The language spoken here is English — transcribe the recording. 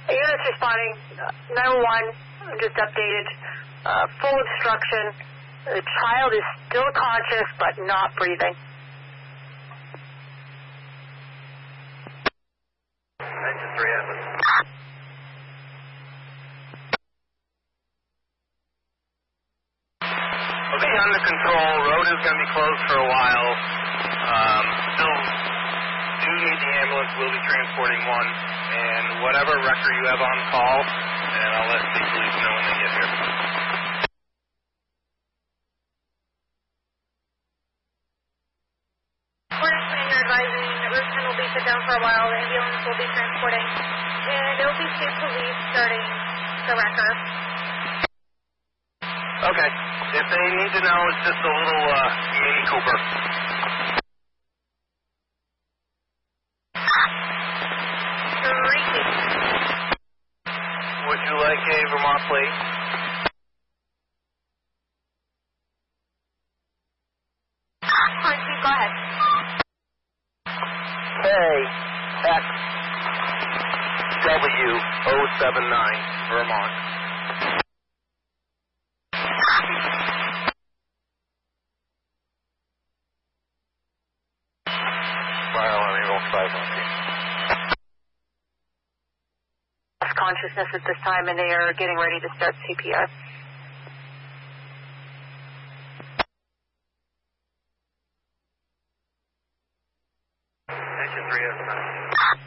Units responding, 911, just updated, full obstruction. The child is still conscious but not breathing. 3 Evans. Okay, under control. Road is going to be closed for a while. Still do need the ambulance. We'll be transporting one. And whatever record you have on call, and I'll let the police know when they get here. You're advising that Route 10 will be shut down for a while. The ambulance will be transporting. And it will be state police starting the record. Okay. If they need to know, it's just a little Mini Cooper. Would you like a Vermont plate? Go ahead. KXW079, Vermont. Consciousness at this time, and they are getting ready to start CPR. Engine 3 Evans.